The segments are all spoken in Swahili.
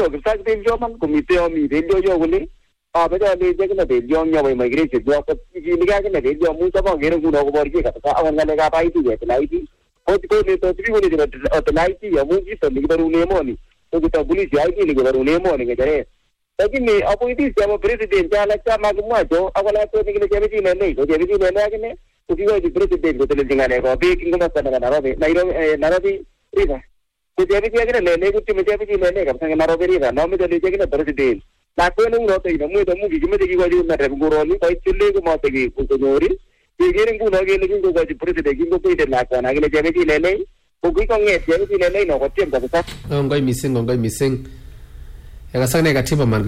kipsa delio man komite o mi delio yo wole abeja le je kana delio nya bai migration yo ko ji ni ga kana delio mu sa ba gere ku no ko bor ji ka ta awan ga le ga pai ti je lai ti ko le to tri wole de lai ti ya mu ji to li baru ne mo ni to ta police ai ki li baru ne mo ni ga jare lakini apo idi siamo president ala chama kumwacho akola to ni ke jebi ne nei ko jebi ne na kene ukiwa di president ko tele jingane ko be kingo masana na Nairobi riba ko jebi ke ne ne ko timu jebi ne ne ka sanga Nairobi riba no me tele jingane president na ko no no te mu to mu gi me gi ko di na re goro ni ko chille ko mo te gi ko nyori ke ge ngu no ge ni ko ko di president gi ko pe na ko na ge jebi ne nei ko ki ko nge jebi ne nei no ko tem ka sa ngoi missing yakasane katiba man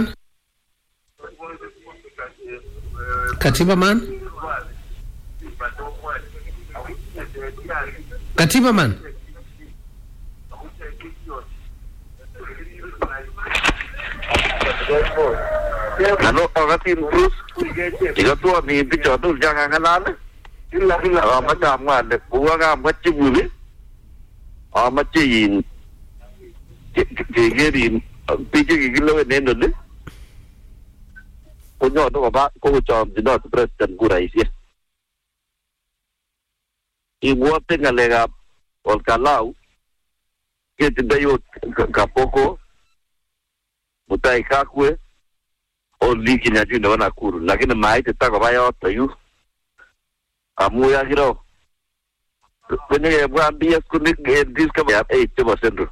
ano agatin Bruce igatua mi bicho tu jangan ngalale illa macam ngade buanga macibuli amaciin gegerin pije gilo nendo le konyo to ba ko chom di not president guraisia iwo pengalega ol kalau ke tidayo kapoko mutai kakwe o ligi na jino na kuru lakini maite ta ko bayo tayu amu ya giro kwenye bwambia skunik diska ya 8%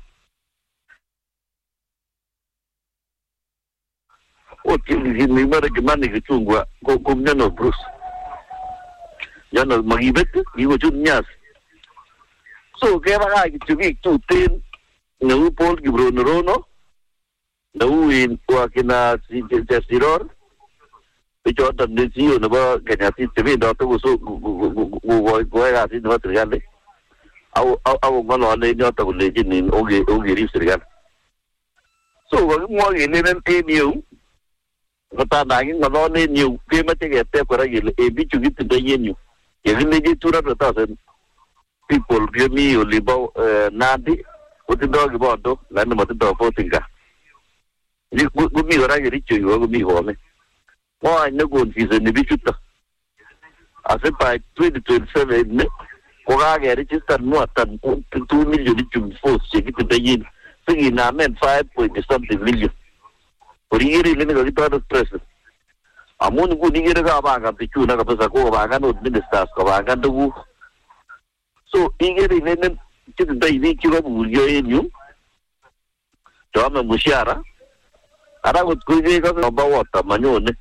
o kili ni mara kimani kichungwa ko mnyano Bruce yana magibet iwo chunyas so ke ba kichugi tutin no Paul Gibronorono no in wakina siror bicho tan desio no ba kenyati tv do to so go ga si no triale au ngalo le no to le jinin oge risrigan so mo ge ne new ngata na ngi ngalo ne new ke ma te te ko ra ge e bichu git de yenu ye ne ji tura ta sen people give me o libo nadi o ti do ge bodo la no mo ti do votinga ni gumi ora ge richo yo gumi ho me mo ne gon fi se ne bichu ta ase pa 2027 ne ko ga ge register no tan 2 million bichu force ge ti de yin sigi na men 5.something million por iri le ne ga to stress amun gu ni ge ga ba ga bichu na ga pesa ko ba ga no ministers ko ba ga du so ingeri ne ne ti de ni ki go bu yo yin to ma mushara ara go ku ge ga no ba wata manyo ne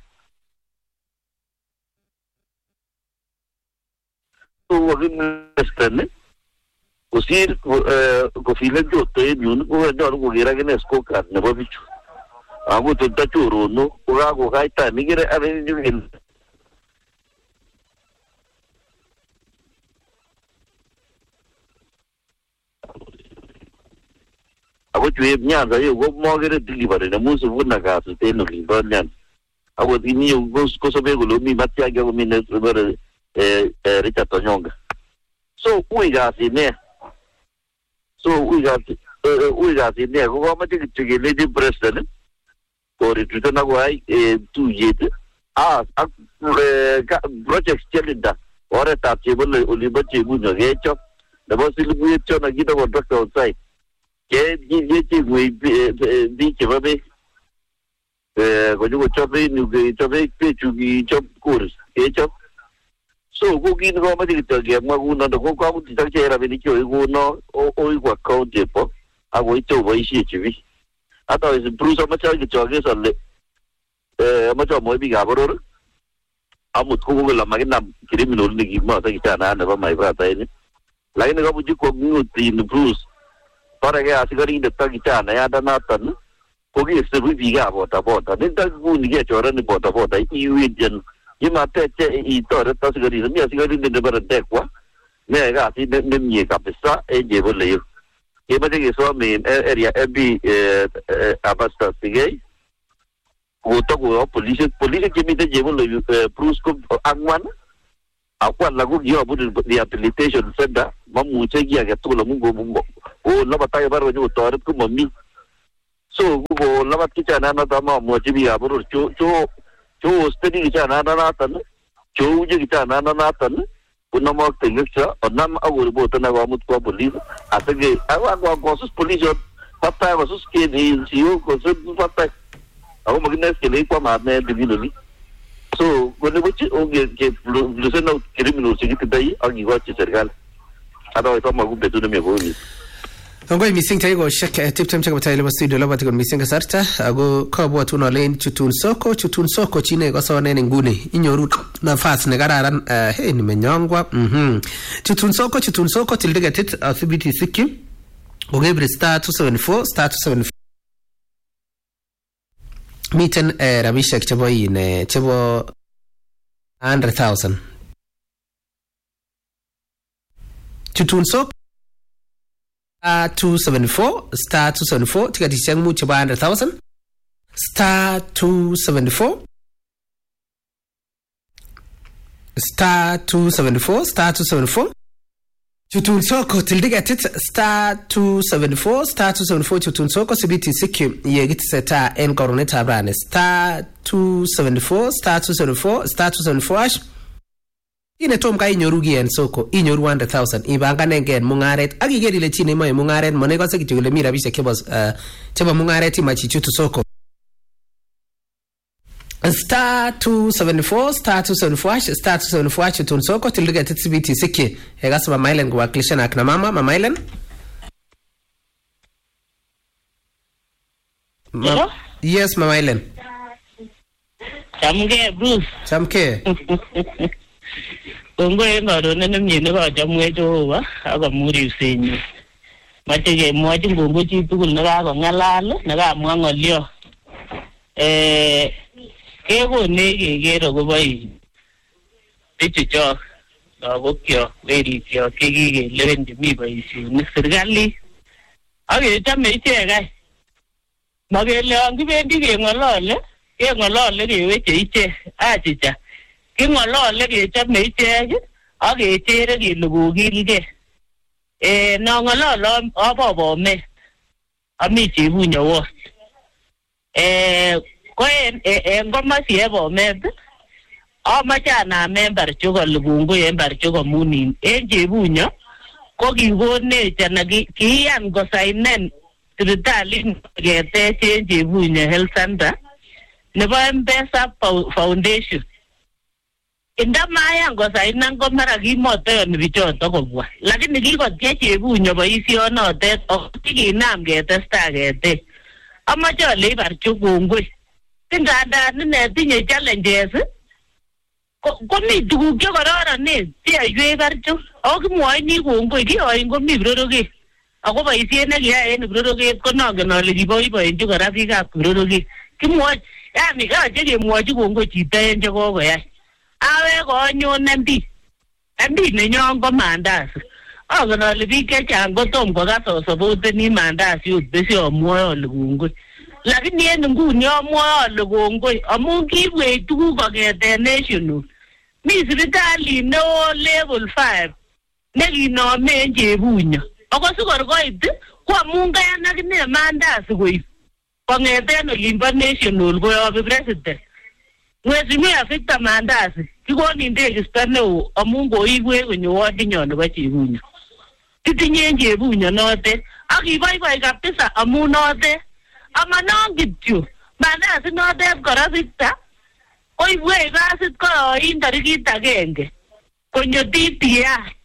so wo ge stene usir ko file jo te yun ko do ko gira ge ne sko ka ne ba bichu agu to ta churu no ko ga go ga ta ni ge ave ni ge ago tuwe nyanza yo go mogere delivery na musu vuna ka su te no liba nyan ago dini yo go so be go mi matia go mi ne sobre Richard Onyonga so uiga sine go ma ti ti le di president ko ri na go ai tu yete project chelinda ore ta ti bo le liba ti bu no gecho da bo si lu yecho na gida go doctor outside ke ti we bi ke ba be go ju cho be nu ge cho be pe chu gi cho kurs ke cho so go gi no ma ti to ge ma gu no do go ko ti ta che ra be ni ko go no o go ko de po a go to bo shi chi bi a to is Bruce ma cha gi cho ge so le ma cho mo bi ga bo ro a mu ko go la ma gi na criminal ni gi ma ta gi ta na ba mai ba ta ni la ni go bu ji ko ngu ti ni Bruce para que así que intenta quitar na ya na tan ko gi se bi ga bota ni ta gu ni ge chora ni bota i wi y ma te i to ta se ga ni así que ni de de kwa ne ga si ne ni ka pesa e je bo le ye ba de so me area ebi abasta sige ko to ko police ke mi de je bo le prus ko angwan akwa lagu yo bu rehabilitation center mamu che gi ga to lo mungo o la bataya baro ni to ko mami So go lamat kichana na tama mochi bi abur cho stedi kichana na natan cho uje kichana na natan kuna mo tingsa onam agur botan na gamut ko police atage awa gosus police pata gosus ke ni siu gosus pata aku magnes ke le ko madne dibiloni so gole buchi oge ke lusena criminal sigit dai agi gochi sergal ada ito magu betu de me gogi Ngoi missing tayo shek tiptem chaka batay laba studio laba tikon missing kasarta ago kabwa tuna len chutun soko chine kwa sawa nene ngune inyoru nafasi negararan ni menyongwa chutun soko tildega tit athibiti siki ugebri star 274 miten rabishek chabo ine chabo 100,000 chutun soko star 274 tikati changu chaba 100,000 star 274 chutun soko tildiga tit star 274 chutun soko sibiti sikyu yegit seta en koroneta brane star 274 ine tom ka inyoru gien soko inyoru 100,000 ibanga nengen mungaret agigeri le chine moy mungaret monego se kitule mira bise kebos cheba mungaret imachi chutu soko star 274 chutun soko tildiga titsibiti sike egas ma mailen kwa klishana akna mama mailen yes ma mailen chamke Ungo ngaro nene mnyene ba jamwe Jehova akamuri usenyu matege mwaji ngongo chitugul naka ngalala naka mwangolyo kego nege gero go bai bichucho agokyo werityo kigige lendi mi bai ni serikali age tame ichega magele angibendi ngolole keweche iche achicha kingolole kechame ichek akechere kilugugilge nangololo abobome ami chibunya wo ko en komasi ebomet amachana member chuko lugungu member chuko munin en chibunya ko kigone chana kiyan go sainen sibitali getech en chibunya health center nebo Mpesa Foundation Indamaya ngo saina ngo mara gimoto ni bichoto kobwa lakini kikotie chebunyo boisionotet okikinam ketesta kete amache ale ibarchu kongoi tindandan ne tinye challenges komi tuguk chekororonen cheyoiwech barchu akimwoini kongoi kiyoin komi Kiproroget ako boisiet nekiyai en Kiproroget konongen ale kiboiboenchi kora biikab Kiproroget kimwochi yani kache kemwochi kongoi chito en chekokoyai awe konyon MP nenyon ko mandasi akonole biik chechang kotom kokasosobote ni mandasi utbesi omwoe ole kongoi lakini en nguni omwoe ole kongoi amun kiibwech tuguk kong'eten national mi sipitalit neo level 5 nekinome en Chebunyo ako sikor koit ko amun kayan akine mandasi koib kong'eten olimbo national koyobi president Mheshimiwa Victor Mandasi kikonin tekisto neo amun koibwech konyo wardinyon nebo Chebunyo kitinye Chebunyo notet akiboiboi kabisa amun notet amanon kityo Mandasi notet kora Victor koibwech kasit koroin tarikit 1 konyo TTI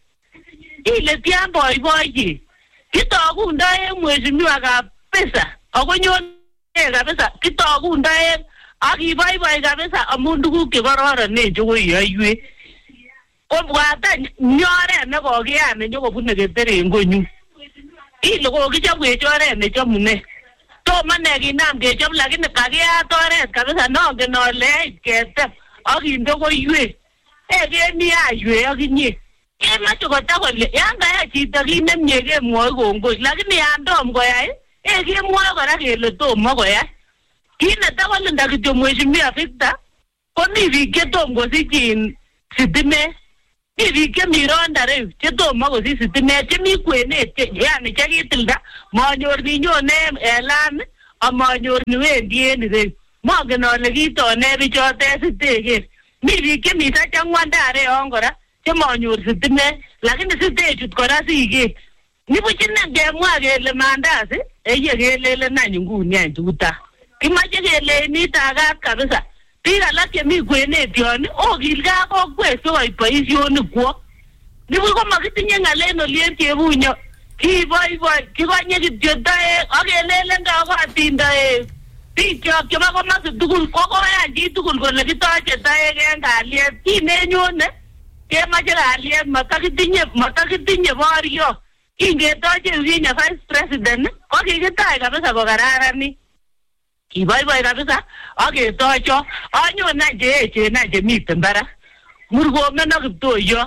ile tian boiboiyet kitokundo en Mheshimiwa kabisa akonyon kabisa kitokundo en akiboiboi kabisa amun tuguk chekororonen chekoyoiwech kobwata nyoret nekokiyat nenyokobune keteren konyu ile kokichobwech oret nechomune tomo ne kinam kechob lakini kakiyat oret kabisa nongen ale yait keteb akinde koiwek kemi aiwek akinye kemache kota kole yan kayai chito kit nemie kemwoi kongoi lakini yan tom koyai kemwoe kora kele tomo koyai kit netakolinda kityo Mheshimiwa Victor komi biik chetom kosich sitimet mi biik chemi Ronda chetomo kosich sitimet chemi kwenet yani chekitilda manyor kinyone lami amanyor ni wendi en ireu mongen ale kitone bichotet siteket mi biik chemi sachangwandare yon kora chemanyor sitimet lakini sitechut kora siket nibuchine ngemwa kele mandasi eye kelele nany nguni any tuta kimache kele nitagat kabisa biik alak chemi kwenet yon okilgei kokwet sikoib boisionik kwok nibuch komakitinye ng'alen oliep chebunyo kiboiboi kikonye kityo toek akelelen kakotin toek biik kyok chebo komosi tugul kokoyan chi tugul kole kitoche toek en kalyet kinenyone kemache kalyet matakitinye borio kingetoche ukinye vice president ko kikitach kabisa kokararanit kiboiboi kabisa aketocho anyone any cheechen any chemiten barak Murkomen ak Kiptoiyot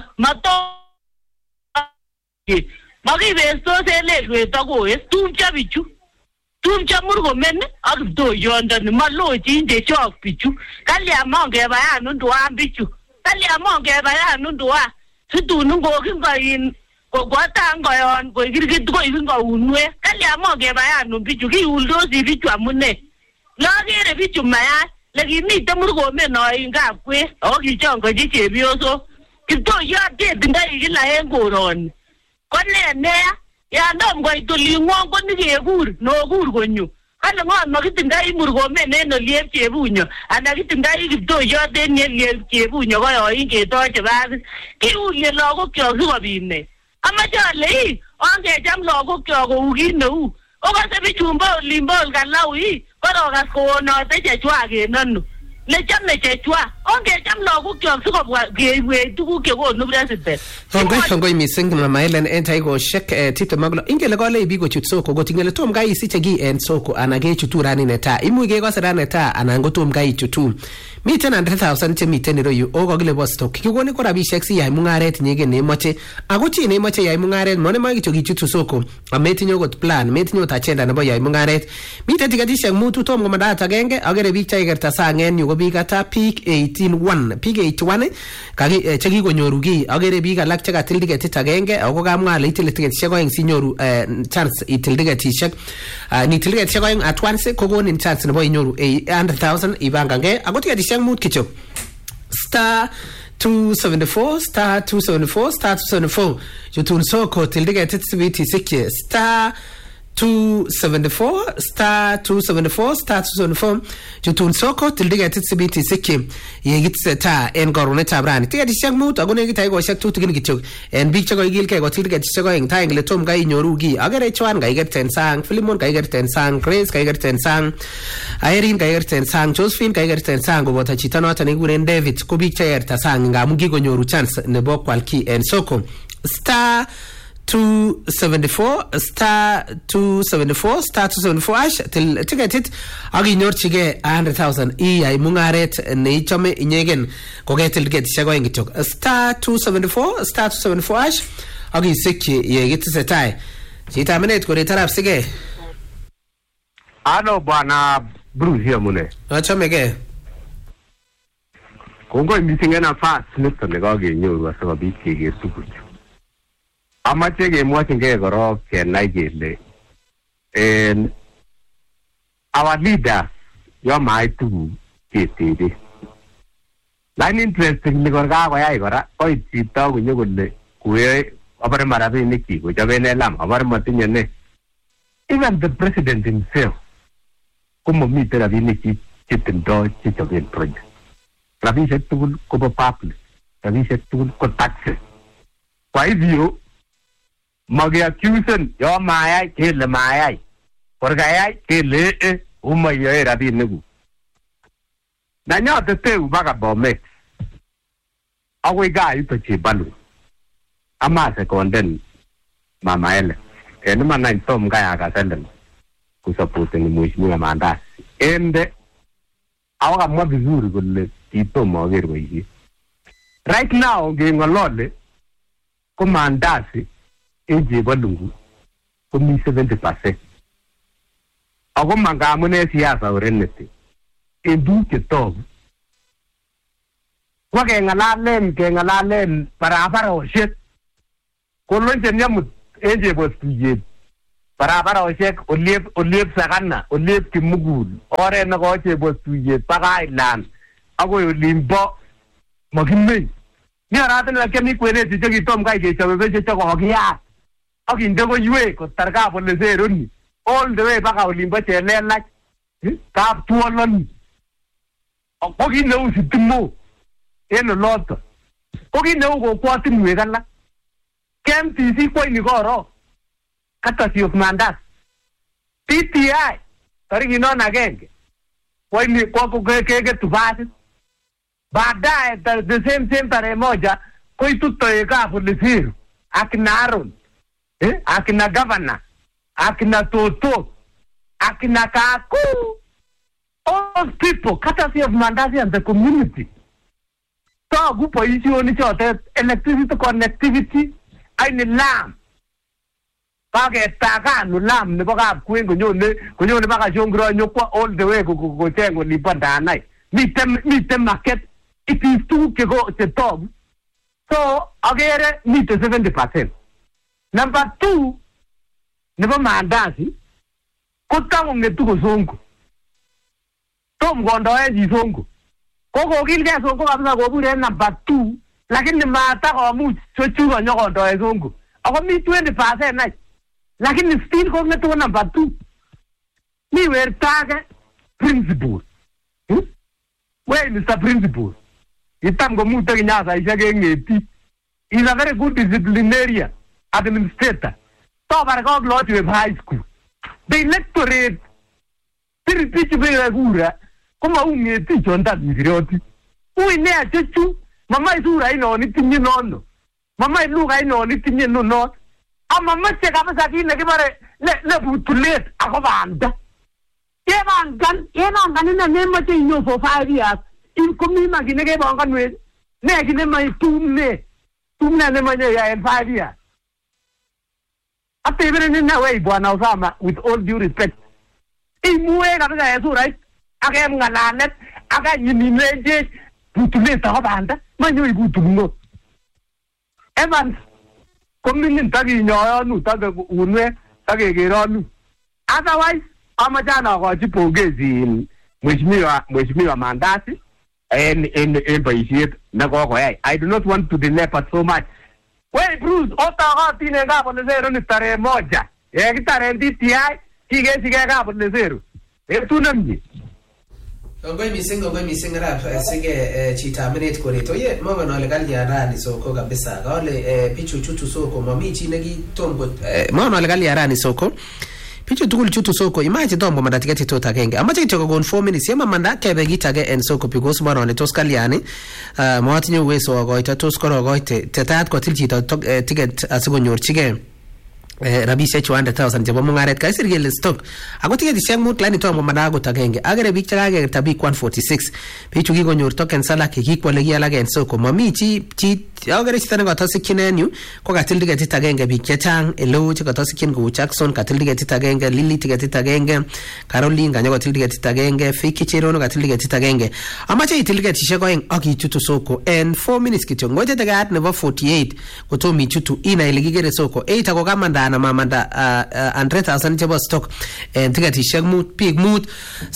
makibestos en lelwet akoes tumcho bichu tumcho Murkomen ak Kiptoiyondoni malochin chechok bichu kalya mongebayan unduan bichu kalya mongebayan unduan situn ngokingoin kotangoyon koikirkit koikingounwek kalya mongebayan bichu kiuldosi bichu amune lakere bichu mayach lekimite Murkomen oin kapkwe ako kichongochi chepyosok Kiptoiyot ketindoi kila en koroni ko neya yan tom koit oling'wong ko nikekur nokur konyo kale ng'ot makitindoi Murkomen en oliep chebunyo ana kitindoi Kiptoiyot en oliep chebunyo koyoin ketoche basit kiulye lagokyok sikobit ne amache ale ongecham lagokyok kou kit neu okase bichumbo olimbo olkalau korokas koonote chechwak en ano nechame chechwak ongecham lagokyok sikobwa keibwech tuguk chekonu president Hongoi mising Mama Helen en taikoshek tiptem ak lo ingele kole biik kochut soko kotingele tom kai isiche ki en soko ana kechutu rani neta imuch kekose rani neta anan ko tom kai chutu miten 100,000 chemiten iroyu o kokile bo stock kikoni ko rabishek si yai mungaret nyegen nemoche ako chi nemoche yai mungaret monemo kityo kichutu soko ametinye okot plan metinye okot agenda nebo yai mungaret miten tiketishek mutu tom komandat agenge akere biik chaikerta sang en yu ko biik ata peak 81 chekikonyoru ki akere biik alak chekatil tiketit agenge ako kamwa ale itil tiketishek oeng sinyoru chance itil tiketishek nitil tiketishek oeng at once kokonin chance nebo inyoru 100,000 ibangange ako tiketishek mut kityo star 274 jutun soko til tiketit sibiti sikye star 274 jutun soko til tiketit sibiti sikye yekitseta en korunetab rani tiketishek mut ako nekit aikoshek tutigin kityo en biik chekoikilgei kotil tiketishek oeng taengele tom kai inyoru ki akere chwan kaikerten sang Philemon kaikerten sang Grace kaikerten sang Irene kaikerten sang Josephine kaikerten sang koboto chito noton nekikuren David ko biik chekerta sang ngamun kikonyoru chance nebo kwal ki en soko star 274 ash til tiketit ak inyorchigei 100,000 iyai mungaret neichome inyegen koketil tiketishek oeng kityo star 274 ash ak isikyi yekitesetai chito minet koret arap sige Ano bwana Bruce yamune achomegei kongoi mising en nafas niton nekakenyoru asikobit keker tuguchu amache kemwachingei korok kenai kele en our leaders yo mai tuguk ketebe line interesting ni korka koyai kora koit chito konyo kole kuwe abare marabinik chi kochoben elam abare matinye ne even the president himself komomiten rabinik chetindoi chechoben project rabishek tugul kobo public rabishek tugul ko taxes kwa hivyo magiakusen yo mayai kele mayai korkayai kele umayoe rabinikuk nanyoteteu mpaka Bomet akoi gaa yuto Chebalu amase konden Mama Helen en iman any tom kai akasenden kusapoteni mheshimiwa Mandasi ende awakamwa vizuri kole kitom aker boisiet right now ngeng'olole ko Mandasi en Chebalungu komi 70% ako mangamun en siasa orenete en tuguk chetogu ko keng'alalen barabaroshek kolonchen yamut en chebostuyet barabaroshek oliep Sagana, oliep Kimugul, oret ne kochebo tuyet baka Island agoi olimbo Mokimei. Ni aratinwek chemi kwenet che kitom kai kechobe beche che kokiyat. Ak inde koiwek kotar Kapoleseroni all the way baka olimbo Chelelach. Kap Tuoloni. Ko ki neu Sitimo en oloto. Ko ki neu kokwotinwek alak. KMTC koini koro katasi of Mandas. PTI tariki non agenge koini keke tufasit. Baadaye the same tarehe moja koitutoe Kapoleseru akina Aaron akina Governor akina Toto akina Kaku. All those people, courtesy of Mandasi and the community. So, good position is electricity connectivity. I need lamb. Target Tagan, lamb, the Baka Queen, Kunyone Baka Jongro, all the way go tango Lipanda night. Meet them market. It is 2 to go to top. So, again, meet 70%. Number 2, never Mandasi. Kotang the 2 Zongo. Tom Gondoe Jizongo. Koko Gilga Zongo Abna Gobu number 2, like in the Mata or Moot, so 2 on your Zongo. I want me 20% night. Like in the steel going to number 2. Me were target principle. Where Mr. Principal? Itango Mutaginas, I say, he's a very good disciplinarian administrator. Top I got lot with high school. The electorate. Teach me Kuma unge teach on that Mirioti. Who in there, Chichu? Mamma is who I know anything you know. Mamma look, I know anything you know not. I'm a much check up as I didn't let to late. Avanda. Yevan gun in the name of you for 5 years. In Kumima Ginegabon with Naginema 2 May. 2 Nanamaya in 5 years. After even in a way, Buanazama, with all due respect. In Muega, right? Again, Galanet, again, you need to let the Havanda, my new good to know. Evans, coming in Tagi, no Taga Unwe, Tagaron. Otherwise, Amajana or Chipo in which me Mandasi and in Baishit, Nago. I do not want to delay for so much. Well, Bruce, Ota Hot in a gap on the zero, Tare Moja, Egtar and DTI, he gets a gap on the zero. Tunamji. Ngoi mising rap sige chita minute koreto ye mama no legal ya rani soko kabisa gole pichu chutu soko mami chinegi tombo mama no legal ya rani soko pichu tukul chutu soko imaje tombo mandatiketi tota kenge amache kitoko gon 4 minutes yema manda kebe gitage en soko because mama no toskaliani mawati weso wagoita toskoro goite tetat ko tilchito ticket asigonyor chige rabishe 200,000 jabo mungaret ka sirgel stock agotige di siang mut lani to mo manago tagenge agere big chage tabi 146 pichu gi gonyor token sala ke gi kwale gi alaga en soko mami chi agere chitane go tosikinenu ko gatildige titagenge big chetang elo che go tosikin go Jackson gatildige titagenge Lily titagenge Caroline ganyo gatildige titagenge Fiki Cherono gatildige titagenge amache itildige tishego en aki chutu soko en 4 minutes kicho ngoje daga at never 48 goto mi chutu ina iligigere soko 8 ago gamanda na mamanda 100,000 jabo stock and tigati shagmut pig mood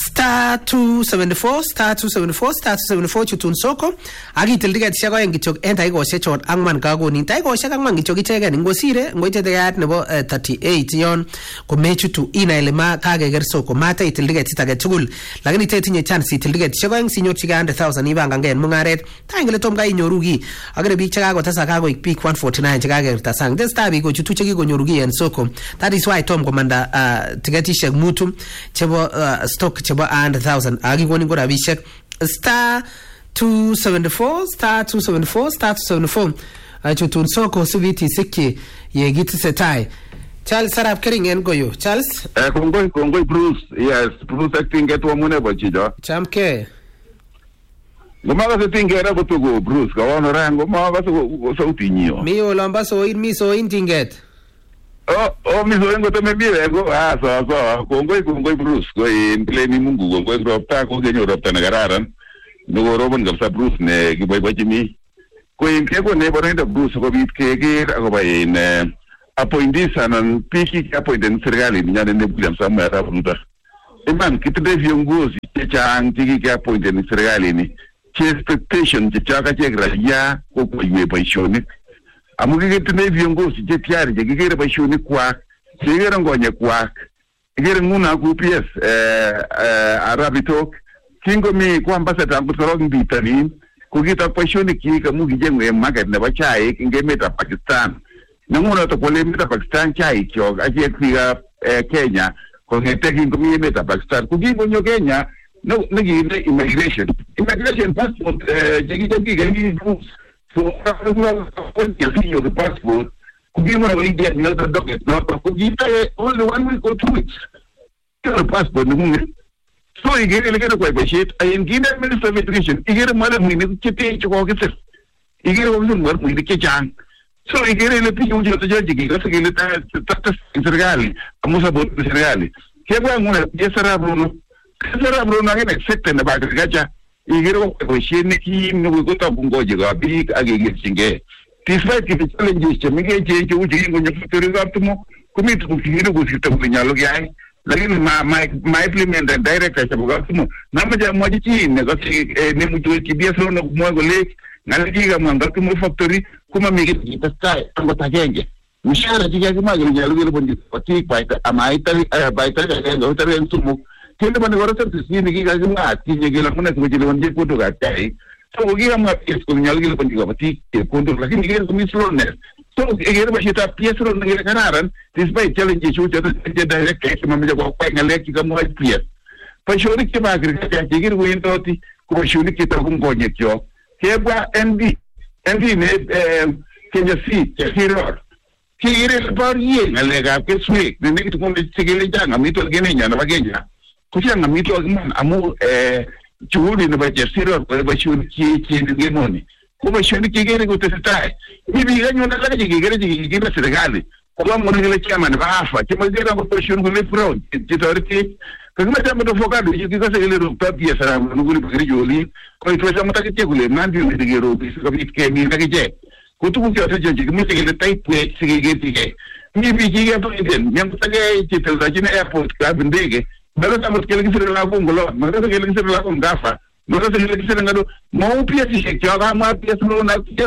*274 chutun soko agi tildigati shago engichok enta igo shechot angman gago ni taigo shagangman gichok ichega ngosire ngoite de yat nebo 38 yon ko mechutu ina elema kage ger soko mata itildigati tagetugul lakini tetinye chance itildigati shago eng sinyor chiga 100,000 ibanga ngen mungaret tangele tomga inyorugi agere bi chaga go tasa kago ik 149 chiga ger tasang this time go chutu chegi go nyorugi en soko. That is why Tom Commander tigati shek mutum chebo stock chebo 100,000 agi woni go rabi shek *274 chutun soko subiti sikki ye giti setai Charles Sarap kering en goyo Charles kongoi Bruce yes Bruce acting etwa mune bochijo chamke Goma se tingera botugo Bruce kawono rango ma baso sauti nyio mi olamba so in tinget mi zoengo teme birego so kongoi Bruce ko in pleni mungu kongoi ropta ko genyo ropta nagararan nugo robon gamsa Bruce ne giboy bajimi ko in kego ne borenda Bruce ko bit kege ko ba in appointees anan piki appointed serikali ni nyane ne William Samoei Arap Ruto. Iman kitende viongozi chechang chiki appointed serikali ni expectation chechaka chegraia kwa yue boisionik. Amu kitende viongozi chetiari chekikere boisionik kwak, chekikere ngonye kwak. Kikere nguna ku PS Arabitok kingo mi kwa ambassador ang kusorong bitanin kukita boisionik chik amu kijengwe market nebo chaik ing emetab Pakistan. Nanguna to kole emetab Pakistan chaik chok achek biikab Kenya kongete kingomi emetab Pakistan kukingonyo Kenya nekiinde immigration passport chekichopkikeni rules so your passport kukimwa India another docket noto kukita only 1 week or 2 weeks your passport ngunge so igere lekena kwa beshet ayin kinde minister of education igere mala mwini chete choko kisir igere wamsun mwar mwini kechang so igere le piyo ujo tojoji kika sikile ta serikali amusa bote serikali kebwa nguna yesara bruno ngene sector na bagrigacha igere kwa beshet neki nukuta bungoji kwa big agigir singe despite the challenges chemige cheche uji ngonyo factory zaptumo kumit kufiri kusita kunyalo gyai lakini ma implement director chabugatumo namaja mwaji ne kasi ne mujwe kibia solo mwango lake nalikiga mwangatumo factory kuma mige kitaskai tango tajenge mshara jiga kuma nyalo gele bondi pati paita amaita baita ga hotel entumo kende bane gorota tisini giga kuma ati nyegela kuna kujile bondi kuto ga tai so ugira mga PS kung nyalagil pang digapati kundur lakini igir kumi slowness so igir ba siya PS ron nagir kanaran despite challenges yung direct kaya mamaya ko pa ngalek yung mga PS pasyonik siya magir kaya igir ko yung toti kumasyonik kita kung konyek yo kaya ba ND ne Kenya C Hiror kaya par yun ngalek ke swik ninding kung sigili dyan amito ganyan na bagenya kasi ang amito man amu juhudi na baje siro kwa bashuni ki ngemoni ko bashuni kigere ko testai bibi ganyo na laga kigere kigere serikali kwa mwana chama na bafa chama gera ko bashuni ko le pro titoriti kama chama to fokado yiki kasa ile ro papia sara nguli bagri joli ko ito chama ta kiti kule nandi ni digero bisu ko bitke mi na kije ko tu ko ta jeje mi sigile tai pwe sigige tige mi bi kige to iden nyam ta ge titel da jina airport ka bindege Maka tamat kele kisir la ko ngolo maka kele kisir la ko ngafa maka kele kisir ngado mau pia si kya ma pia slo na pia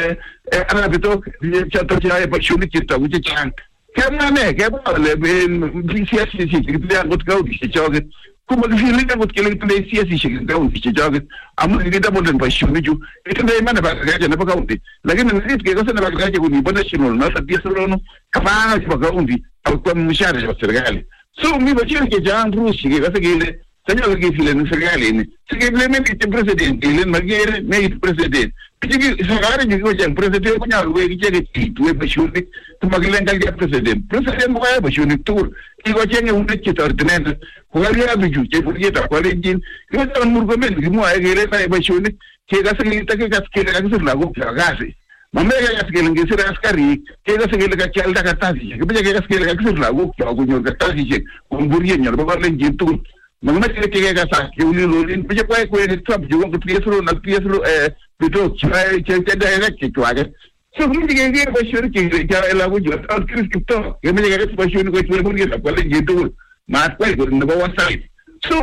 ana bito chato cha e pashuni kita uche chan kama ne ke ba le BCSC ki pia got ka uchi choget kuma kile got kele pia CSC ki ka uchi choget amu ni da bolen pashuni ju ito na mana ba ga na ba ka uti lakini ni ke kosa na ba ga ku ni bona shino na sa pia slo no kama ba ka uti au kwa mshahara wa serikali so mi bachir ke jang rusi ke kasa gile sanyo ke file ni serikali ni simplemente el presidente el magere ne president piji sagare ni ko jang president ko nyaw we ke ke tu e bashuni tu maglen dal ya president mo ya bashuni tur ki ko jenge un ke ordinance ko gali abiju ke buri ta ko lengin ko tan murgo men ki mo ay gele ta bashuni ke kasa ni ta ke kasa ke kasa la go gasi mamega ya skele ngesira askari kega skele ka chalda ka tazi ke bija kega skele ka kisir la go ko nyor ka tazi je ko mburiye nyor ba len jintu mamma kege ka sa ke uli lolin bija ko ni trap jo ko piesro na piesro bito chai che direct ki twage so mi dige ge ba shuri ki ja la go jo al kripto ke mi dige ba shuri ko tule mburiye ta ko len jintu ma ko na ba wasai so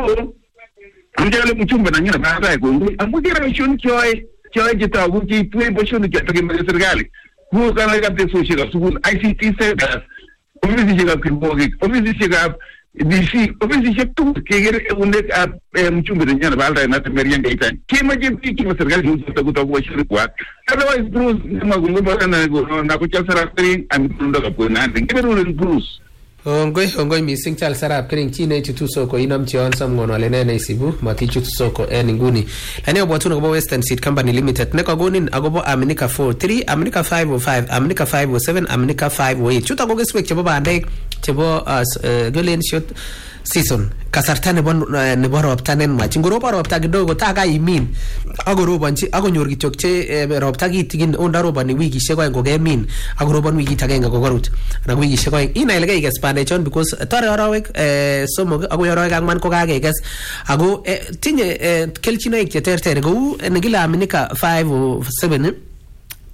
amjale muchumba na nyina ba ta ko amu gira shuri choi jita wuki tuwe bashuni kia toki mbele serikali huo kana kapte sushi ka sukun ICT centers ofisi shika kirbogi ofisi shika DC ofisi shika tu kegere unde mchumbe nyana balda na temerian gaita kima jimpi kima serikali huo takuta kuwa shiri kwa otherwise Bruce nama gungumba na kuchal sarakri amikunda kapwe nandi kiberu Bruce Ongoi mising chal sarap kering chine chutu soko inam chion sam ngono lene ne isibu mati chutu soko nguni lane obwatu no Western Seed Company Limited ne kagonin agobo Aminika 43 Aminika 505 Aminika 507 Aminika 508 chuta go geswek chebo bande chebo golen shot season kasarta ne bon roptanen ma chingoro ropta kidogo taga imin agorobanchi agonyor kityok che ropta kitigin onda robani wiki sheko ngoge min agoroban wiki tagenga gogorut na wiki sheko ina ilege iges pandechon because tore arawek somog ago arawek angman ko kageges ago tinye kelchinoik che terter go ngila Aminika 507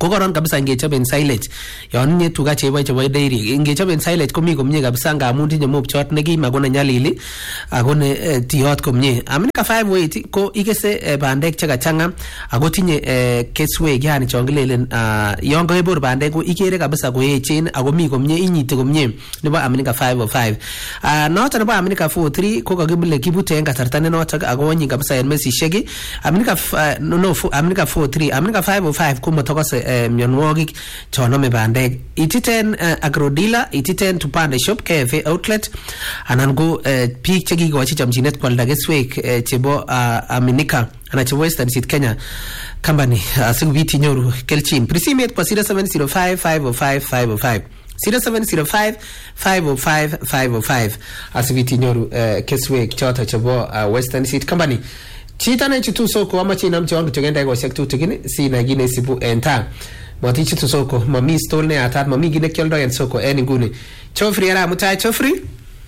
ko koron kabisa ngechoben silage yon nye tuga chebo dairy ngechoben silage komi komie kabisa ngamun tinye mopchot nekima kone nyalili ako ne tiot komie. Aminika 508 ko ikese bandek chekachanga ako tinye keswek yani chongilelen yon kaibor bandek ko ikere kabisa koechen ako mi komie inyite komie nebo Aminika 505. Noto nebo Aminika 43 ko kakibule kibute en kasarta ne noto ako wonyi kabisa en mesishek. Aminika Aminika 43 Aminika 505 ko motokose mionwogik chonome bandek. Ititen agrodila, ititen tupande shop KFA outlet anan ko piik chekikochi chamchinet kwalda keswek chebo Aminika ana chebo Western Seed Kenya Company asikobit inyoru kelchin. Prisimet kwa 0705 505 505 0705 505 505 asikobit inyoru keswek choto chebo Western Seed Company. Chita na chutu soko ama china mche wangu chogenda kwa sektu tukini si na gine sibu enta mwati chutu soko mami stole ne atat mami gine kyoldo yan soko eni nguni Chofri yara mutai Chofri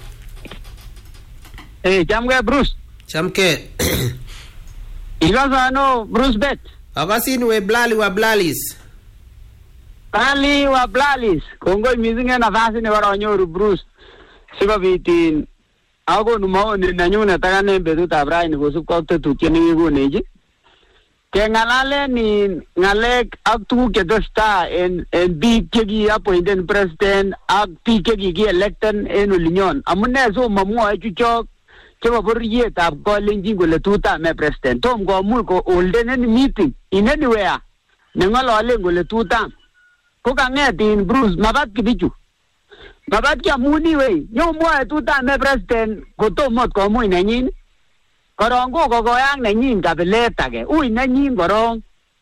chamke Bruce chamke Igaza no Bruce Bet Agasini we blali wa blalis Blali wa blalis Kongo mizinge nafasi ni wara wanyoru Bruce Siba bitin Ako numaoni na nyuna takane betut abrai ni kosub kokte tukye nikikuneji. Ke ngalale ni ngalek ak tukuk chetesta en biik cheki appointed president ak biik cheki elected en olinyon. Amune so mamwoe chuchok chebo bororietab Kalenjin kole tutame president. Tom komuch ko holden any meeting in anywhere neng'ololen kole tutam. Ko kang'et in Bruce mabat kibichu. Mabat kia muni wey, nyo mwae tutame president kotomot komuch nenyin. Korong ko kokoyang nenyin kabilet age. Ui nenyin korong.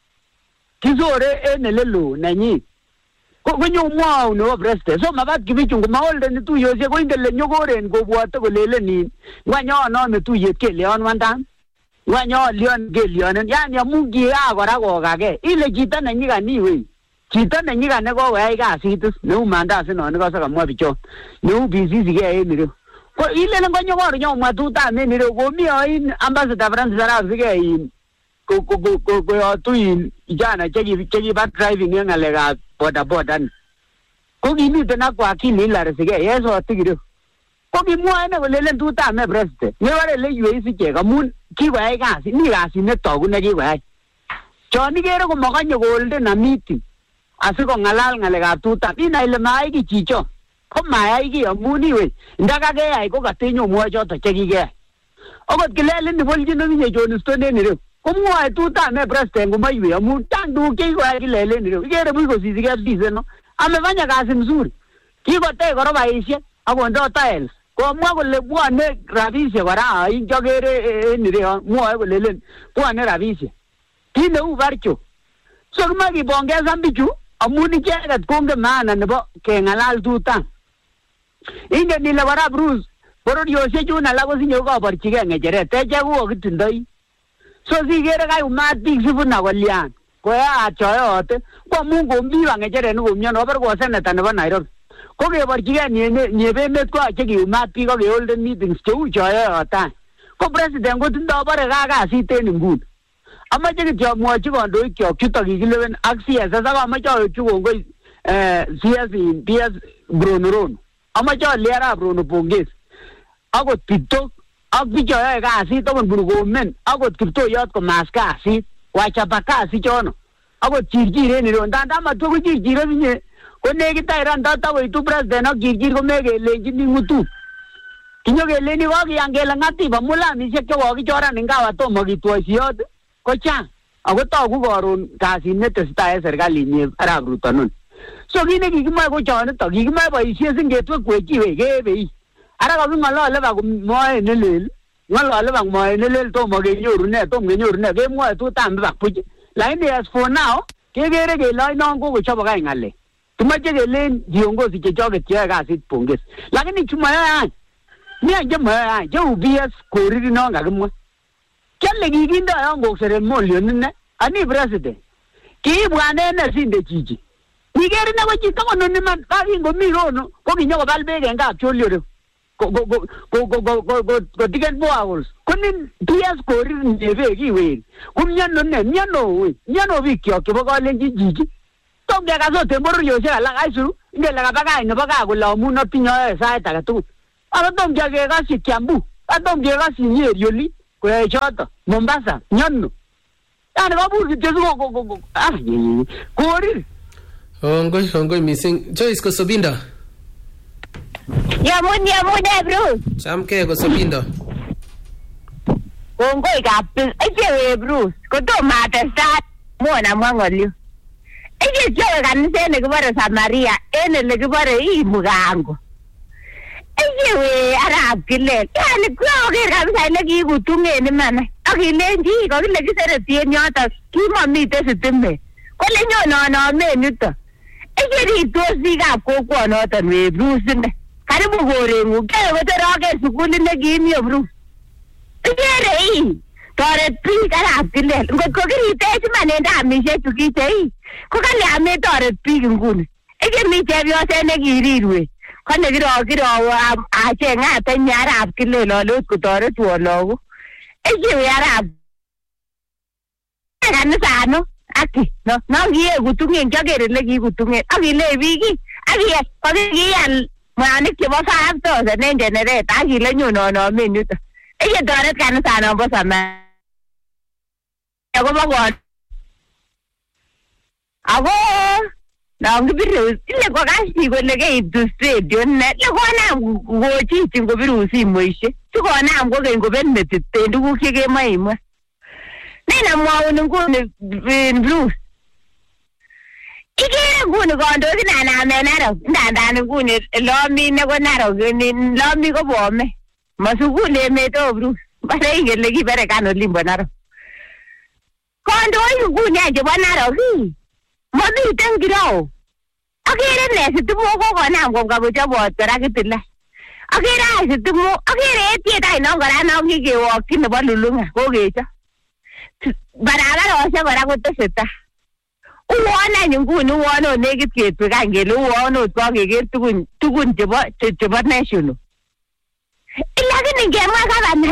Kisore en elelo nenyin. Ko nyo mwae nebo president. So mabat kibichu kumaholde ni tuyosye ko ingele nyokoren kobwate kolelenin. Ngwanyo anome tuyet keleon wandan. Ngwanyo lion keleonen. Yani amu kiya kora kokage. Ile chito nenyikani wey. Chito nenyikane kokoyai kasit neu mandasi no nikose kamwa bicho. Neu BCC ke en ireu. Ko ile ngonyokor nyomwa tutame en ireu komi oin ambassador Francis Arap ke in ko yotuin jana cheki back driving en ngalekab boda ni. Ko kimiten ak wakili Hilary Sigei yeso tikireu. Ko kimwoe ne kolelen tutame president. Nebare le yue siche amun kikoyai kasit, mi kasit netogu nekikoyai. Chon ikere komakanye koholde na meeting. Asiko ngalal ngalekab tutam. Ina ile maai ki chicho. Ko maai ki amuni we. Ndaka keyai ko katenyo mwoe choto chekikeyai. Okot kilelen ni boljino minye John Stone ni reu. Ko mwoe tutame president kumaywe amun tang tukuk chekikoyai kilelen ni reu. Ikere bui kosisike bise no. Amefanya kazi mzuri. Kikotech korobaishek akondo tiles. Komwa kole bwane rabishek kora injokere en ireu mwoe kolelen bwane rabishek. Kit neu barcho. So kima kibongeza mbichu amun icheket konge maana nebo kengalal tutam. Ingen ile kora Bruce bororiosiek chun alak kosinye kokaborchigei ngecheret teche kokitindoi. So sikere kayumat biik sifuna kolyan koyaat choyote ko amun kombiwa ngecheret nekomiano kobar ko seneta nebo Nairobi. Ko keborchigei nyebemet koyoche kiyumat biik ak keholden meetings cheu choyoyotai. Ko president kotindoi bore kasit en nguni. Amache kityo amwochi kandoik kyok chuto kikilewen ak CS ak amache ayochi kongoi PS Brono. Amache ale arap Brono pongezi. Akot Kiptok ak bicho yoe kasit akot Burkomen akot Kiptoyot komas kasit wachapa kasit chono. Akot Chirchir en ireu ndandan matwo ko Chirchir asinye ko nekit airan tatakoitu president ak Chirchir komekelenjini ng'utu. Kinyokeleni kokiyan kele ng'atib amu lamisiek chekokichoran ingawa tomo kitwoisiot ko chang ako togu karon kasit netesetai en serikalinyi Arap Ruto nun. So kit nekikimoe ko chonito kikimoe boisiet singetwekwekyi we kebei. Ara kaking'olole ba moe nelel ng'olole ba moe nelel tomo kenyoru ne kemwoe tutam bak buch. Lakini as for now kekere kele oinon kokochobo kai ng'alek. Kimoche kelen viongozi chechoket cheyoe kasit pongezi. Lakini chumoyoe any mi any chemoyoe any cheu PS Korir non kakimwa. Kele kikindo yon kokseremolion ine ani president. Kiibwane ne sinde chichi. Nikeri ne ko chito kononi man kakingomi rono ko kinyokobal beek en kapcholio reu. Ko ticket boaholes. Kunin PS Korir nyebe kiweri. Kumnyano ne, myano bikyok chebo Kalenjin chichi. tom kekasote bororiosiek alak aisuru ingele kabakach nebo kaa kole amun atinye sait age tugul. Ako tom kekasyi Kiambu, atom kekasyi Nyeri oli koyoe choto, Mombasa, Nyono. Yani kabur kityo korir. Ongoi missing. Joyce Kosobindo. Yamune Bruce. Chamke Kosobindo. Kongoi kapis. Echewe Bruce. Kotomo atestat mwona mwang'olio. Echewe kanisa nekibore Samaria en ele kibore Mugango. Echewe arap Kilel. Yani kwaoker kabisa ile kikutungen iman. Akilenji kokile kiseretien yoto kimomiten sitimet. Kole nyononomen yuto. Echeriptos biikab kokwonoton we Bruce ine. Karibu koreng'ung. Kele kotoroken sukulit nekimi Bruce. Ikere toret biik arap Kilel. Ngot ko kiritech iman en damisiek chukiche ko kale ametoret biik nguni. Ekemi chepyoset nekirirwe. Kale kirowe acheng'ate inye arap Kilel ale ot kotoretwon lagok. Echewe arap kanisano aki no kiyekutungen kiaker ile kikutungen akile biik akiyal mwanik chebo 5,000 en generator akile nyononomen yuto. Toret kanisano bo Samaria akobo kot. Ako non kibire ile kokasi kole keibtu stadion ne konam kochichi kobiru simoisiek sikonam kokeny kobet metit en tuguk chekemoe imwa. Nena mwaun nguni Bruce. Ikere nguni kandoik inanamen Narok ndandan nguni lomi ne ko Narok lomi ko Bomet. Masukul emet Bruce. Bare ingele kibere kan olimbo Narok. Kandoik nguni chebo Narok mamiten kirao. Akere ne sitimo kokonam kobwa kochobot kora kitila. Akere sitimo, akere etiet ainon kora non kikewokyi nebo Lulung'a kokecho. Barabarosiek kora kotesetai. Uwon any nguni uwon ot nekit ketwek any kele uwon ot kakeker tugun chebo national. Lakini ngemwa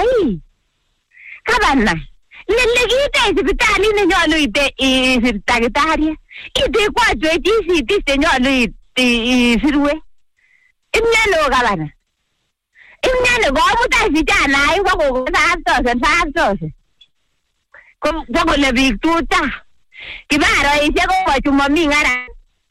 gavana lele kiite sipitalit nenyolu isir takitariek. Ite kwachwech isitis chenyolu isirwe. Imnyano gavana. Imnyano komutai vijana iwa koko 5,000. Kole biik tuta. Kibaroisiek kokochu mami ng'ara.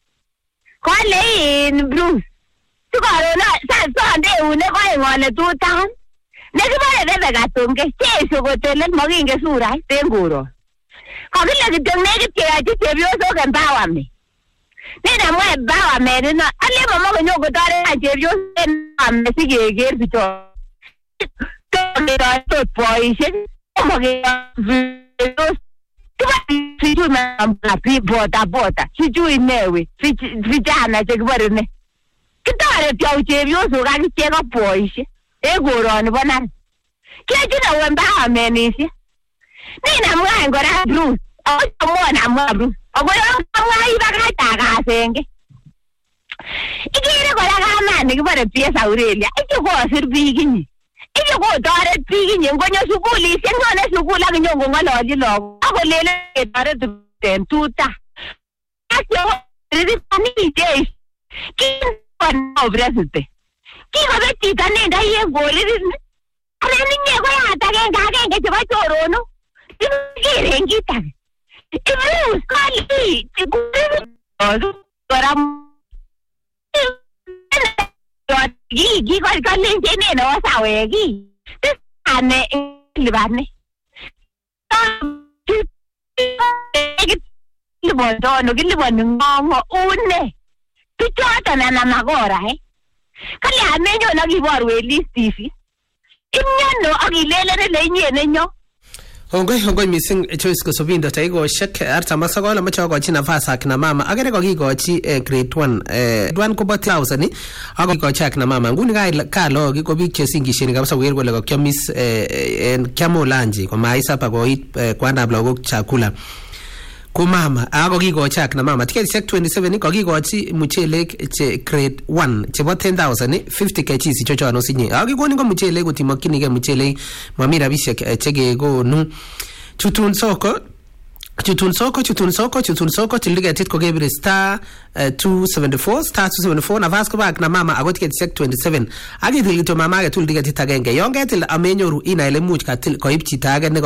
Kole Bruce. Sikoron sondeune koeng ole tutan. Nekibore Rebecca Tonge Jesu kotelel mokinge surait en koron. Kakile kityo nekit keyochi chepyosok empowerment. Nena mwa empowerment ino ale mama konyo kotoret chepyosok empowerment sikeker bicho. Toret boisiek sijui mamlapi boda sijui newe vijana chekibore ne. Kitoret yau chepyosok akichek ak boisiek en koroni bo Narok. Kechine empowerment isiek. Nina mwaen kora Bruce. Ako mwa Bruce. Ako yon kamwa ibakach akasenge. Ikere kora kamani kibore Piesa Aurelia. Ike kosir biik inye. Ike kotoret biik inye. Ngonyo sukulisiek nyone sukul ak inyo kong'ololchi lagok. Ako lele ketoret en tuta. Asyo riripani kinkonao president. Kikobet chito nendoi en koririn. Alen inye koyat agenge chebo choronok. Kikeren kit age. Bruce kali kora kikolenjin en osawek ane libane. Libondo kiliboni ng'ong'o une. Pichoton anan makora kali amenyo nakiborwech listis. Imnyano akilelen ile inye nenyo. Ongoi missing Joyce Kosobindo taikoshek 49 amache akochi nafas akina mama akere kokikochi grade 1 Dwan kobo 1000 akikochi akina mama nguni ka log ko biik chesingisheni kabisa koker kole kakyomis en kyamo lanji komaisapa koit kwandab lagok chakula ko mama ako kikochi akina mama tiketishek 27 kokikochi muchelek che grade 1 chebo 10,000 50 kg chochon osinye akikoni ko muchelek kotimokchinigei muchelek mami rabisiek chekekonu chutun soko chutun soko til tiketit ko kebire star 274 nafas ko bak na mama agot tiket 27 akitil kito mama ke tul tiketit agenge yon ketil amenyoru ina ile much katil koib chito age ne